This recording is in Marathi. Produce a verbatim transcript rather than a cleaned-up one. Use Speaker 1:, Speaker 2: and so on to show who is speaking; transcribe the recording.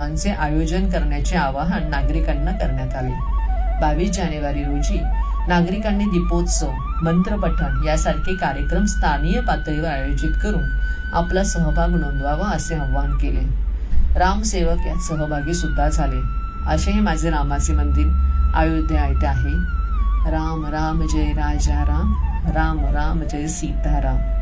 Speaker 1: दीपोत्सवांचे आयोजन करण्याचे आवाहन नागरिकांना करण्यात आले. बावीस जानेवारी रोजी नागरिकांनी दीपोत्सव, मंत्रपठण यासारखे कार्यक्रम स्थानीय पातळीवर आयोजित करून आपला सहभाग नोंदवावा असे आवाहन केले. रामसेवक यात सहभागी सुद्धा झाले. असे हे माझे रामाचे मंदिर अयोध्या येथे आहे. राम राम जय राजा राम, राम राम जय सीताराम.